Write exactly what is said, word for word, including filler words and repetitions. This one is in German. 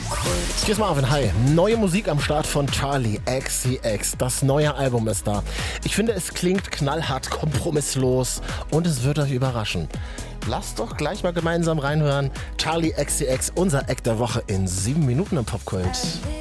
Hier ist Marvin, hi. Neue Musik am Start von Charli X C X. Das neue Album ist da. Ich finde, es klingt knallhart kompromisslos und es wird euch überraschen. Lasst doch gleich mal gemeinsam reinhören. Charli X C X, unser Act der Woche in sieben Minuten im Popkult.